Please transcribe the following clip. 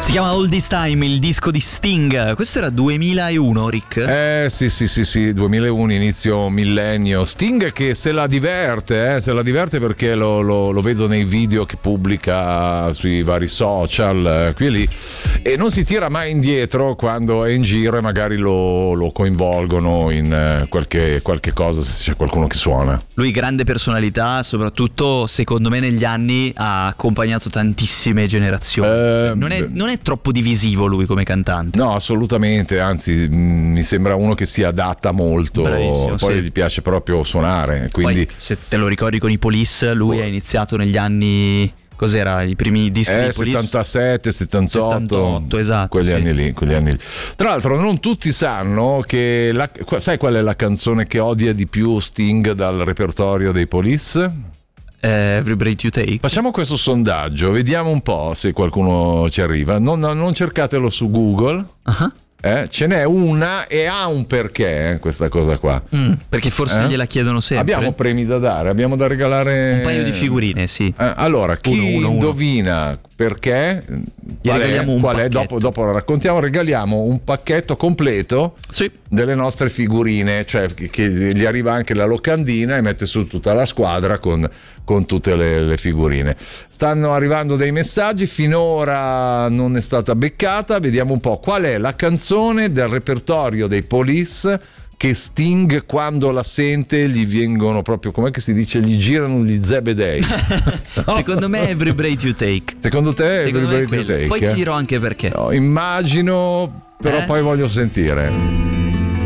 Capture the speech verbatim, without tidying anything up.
Si chiama All This Time, il disco di Sting. Questo era duemilauno, Rick? Eh sì sì sì sì, duemilauno, inizio millennio. Sting che se la diverte, eh, se la diverte perché lo, lo, lo vedo nei video che pubblica sui vari social, eh, qui e lì, e non si tira mai indietro quando è in giro e magari lo, lo coinvolgono in eh, qualche, qualche cosa, se c'è qualcuno che suona. Lui grande personalità, soprattutto secondo me negli anni ha accompagnato tantissime generazioni. Eh, non, è, non è troppo divisivo lui come cantante. No, assolutamente, anzi mh, mi sembra uno che si adatta molto. Bravissimo, poi sì. Gli piace proprio suonare, quindi poi, se te lo ricordi con i Police, lui oh. ha iniziato negli anni, cos'era, i primi dischi eh, dei Police? settantasette, settantotto, settantotto, esatto, quegli sì. anni lì, quegli anni lì. Tra l'altro non tutti sanno che la, sai qual è la canzone che odia di più Sting dal repertorio dei Police? Every Breath You Take. Facciamo questo sondaggio, vediamo un po' se qualcuno ci arriva. Non, non cercatelo su Google. Uh-huh. Eh, ce n'è una e ha un perché, eh, questa cosa qua. Mm, perché forse eh? gliela chiedono sempre. Abbiamo premi da dare, abbiamo da regalare un paio di figurine, sì. Eh, allora, chi uno, uno, indovina uno. Perché, gli qual regaliamo è, un qual è? pacchetto. Dopo, dopo lo raccontiamo, regaliamo un pacchetto completo sì. delle nostre figurine, cioè che, che gli arriva anche la locandina e mette su tutta la squadra con, con tutte le, le figurine. Stanno arrivando dei messaggi, finora non è stata beccata, vediamo un po' qual è la canzone del repertorio dei Police che Sting quando la sente gli vengono proprio, com'è che si dice, gli girano gli zebedei. No? Secondo me Every Breath You Take. Secondo te Secondo Every Breath You Take? Poi ti dirò anche perché. No, immagino, però eh? poi voglio sentire.